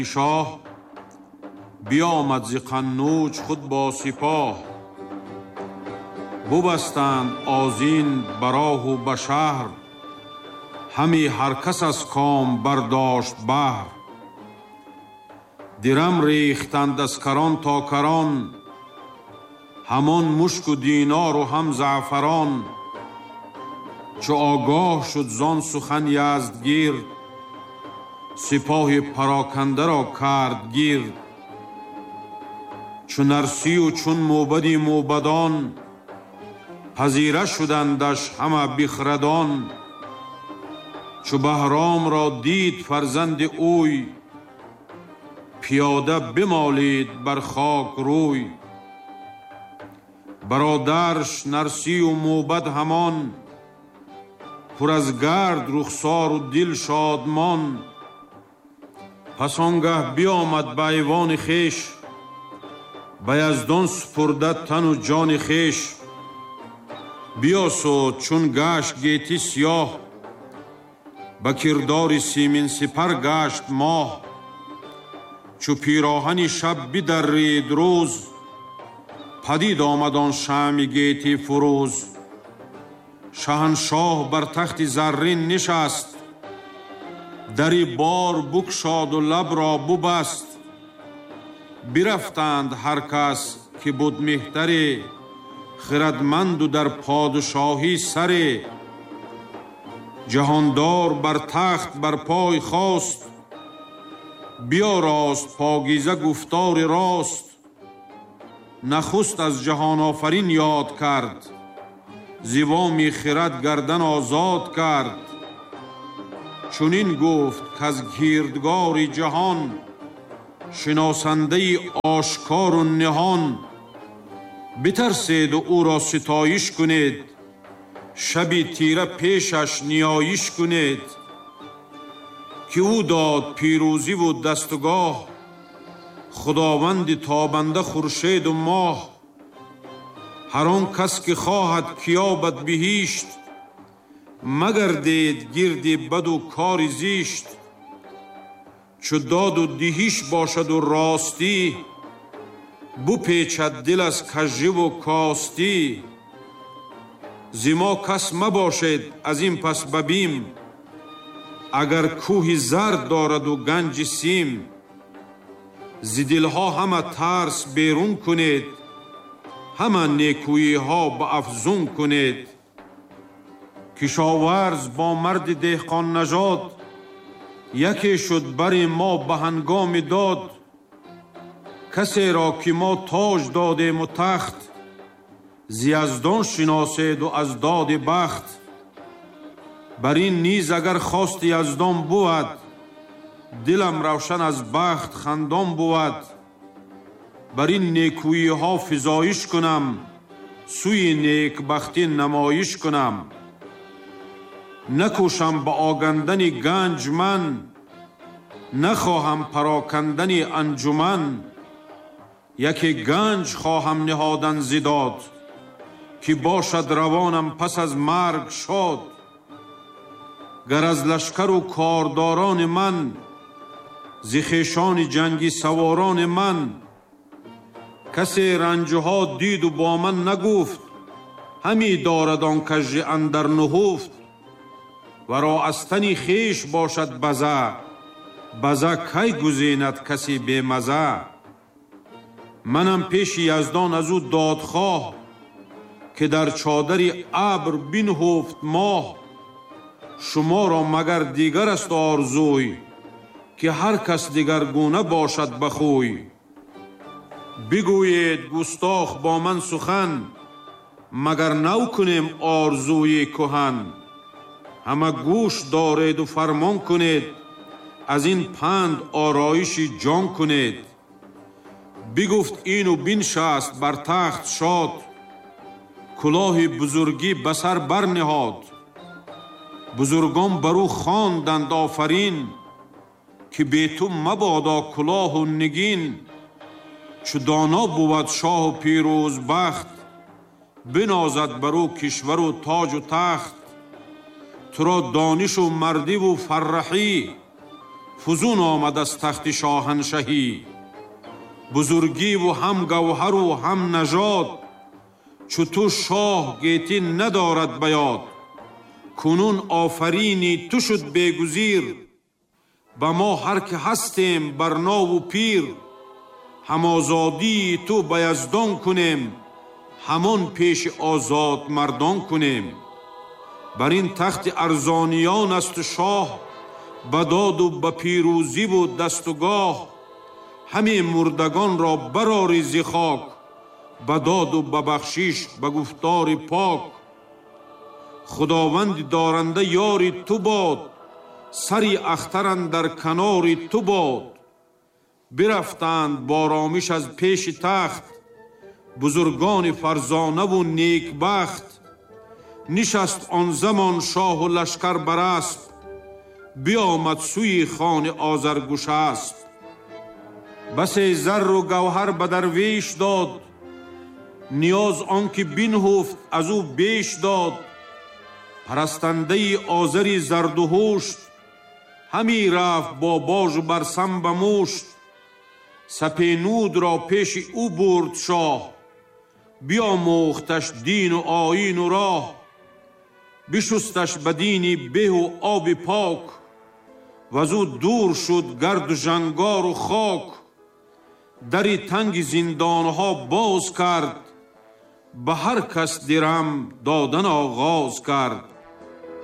شاه بیامد ز قنوج خود با سپاه، ببستند آذین به راه و به شهر، همی هر کس از کام برداشت بهر. درم ریختند از کران تا کران، همان مشک و دینار و هم زعفران. چو آگاه شد زان سخن یزدگرد، سپاه پراکنده را کرد گرد. چون نرسی و چون موبدی موبدان، پذیره شدندش همه بخردان. چو بهرام را دید فرزند اوی، پیاده بمالید بر خاک روی. برادرش نرسی و موبد همان، پر از گرد رخسار و دل شادمان. پس آنگه بیامد به ایوان خویش، به یزدان سپرده تن و جان خویش. بیاسود چون گشت گیتی سیاه، به کردار سیمین سپر گشت ماه. چو پیراهن شب بدرید روز، پدید آمد آن شمع گیتی فروز. شهنشاه بر تخت زرین نشست، دری بار بگشاد و لب را ببست. برفتند هر کس که بود مهتری، خردمند و در پادشاهی سری. جهاندار بر تخت بر پای خاست، بیاراست پاکیزه گفتار راست. نخست از جهان آفرین یاد کرد، زیوام خرد گردن آزاد کرد. چنین گفت کز کردگار جهان، شناسنده آشکار و نهان. بترسید و او را ستایش کنید، شبی تیره پیشش نیایش کنید. که او داد پیروزی و دستگاه، خداوند تابنده خورشید و ماه. هر آن کس که خواهد کیابد بهشت، مگردید گرد بد و کار زیشت. چو داد و دهش باشد و راستی، بپیچد دل از کژی و کاستی. زما کس مباشد از این پس ببیم، اگر کوه زرد دارد و گنج سیم. ز دلها همه ترس بیرون کنید، همه نیکویی ها به افزون کنید. کشاورز با مرد دهقان نژاد، یکی شد بر ما به هنگام داد. کسی را که ما تاج دادیم و تخت، ز یزدان شناسید و از داد بخت. بر این نیز اگر خواست یزدان بود، دلم روشن از بخت خندان بود. بر این نیکویی ها فزایش کنم، سوی نیک بختی نمایش کنم. نکوشم به آگندن گنج من، نخواهم پراکندن انجمن. یکی گنج خواهم نهادن زداد، که باشد روانم پس از مرگ شاد. گر از لشکر و کارداران من، ز خویشان جنگی سواران من. کسی رنجها دید و با من نگفت، همی دارد آن کژی اندر نهفت. ورا از تن خویش باشد بزه، بزه کی گزیند کسی بی مزه. منم پیش یزدان از او دادخواه، که در چادر ابر بنهفت ماه. شما را مگر دیگر است آرزوی، که هر کس دیگر گونه باشد بخوی. بگویید گستاخ با من سخن، مگر نو کنیم آرزوی کهن. همه گوش دارید و فرمان کنید، از این پند آرایش جان کنید. بگفت این و بنشست بر تخت شاد، کلاه بزرگی به سر برنهاد. بزرگان برو خواندند آفرین، که بی تو مبادا کلاه و نگین. چو دانا بود شاه و پیروز بخت، بنازد برو کشور و تاج و تخت. تو را دانش و مردی و فرحی، فزون آمد از تخت شاهنشهی. بزرگی و هم گوهر و هم نژاد، چو تو شاه گیتی ندارد بیاد. کنون آفرینی تو شد بگزیر، به ما هر که هستیم بر ناو و پیر. هم آزادی تو به یزدان کنیم، همان پیش آزاد مردان کنیم. بر این تخت ارزانیان است شاه، به داد و به پیروزی و دستگاه. همه مردگان را برآری ز خاک، به داد و به بخشش به گفتار پاک. خداوند دارنده یاری تو باد، سری اختر اندر کنار تو باد. برفتند با آرامش از پیش تخت، بزرگان فرزانه و نیک بخت. نشست آن زمان شاه و لشکر بر اسپ، بیامد سوی خان آذرگشسپ. بسی زر و گوهر به درویش داد، نیاز آنکه بنهفت از او بیش داد. پرستنده آذری زرد و هوشت، همی رفت با باژ و برسم به مشت. سپینود را پیش او برد شاه، بیاموختش دین و آیین و راه. بشستش به دین به و آب پاک، وزو دور شد گرد و ژنگار و خاک. دری تنگ زندانها باز کرد، به هر کس درم دادن آغاز کرد.